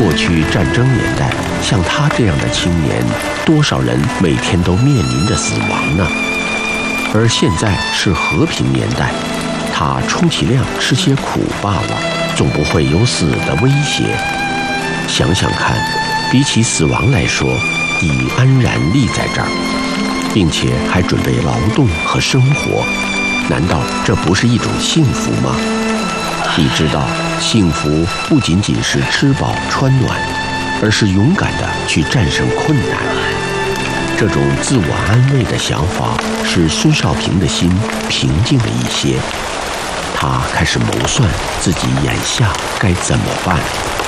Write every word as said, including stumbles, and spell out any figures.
过去战争年代，像他这样的青年，多少人每天都面临着死亡呢？而现在是和平年代，他充其量吃些苦罢了，总不会有死的威胁。想想看，比起死亡来说，已安然立在这儿，并且还准备劳动和生活，难道这不是一种幸福吗？你知道，幸福不仅仅是吃饱穿暖，而是勇敢地去战胜困难。这种自我安慰的想法使孙少平的心平静了一些，他开始谋算自己眼下该怎么办。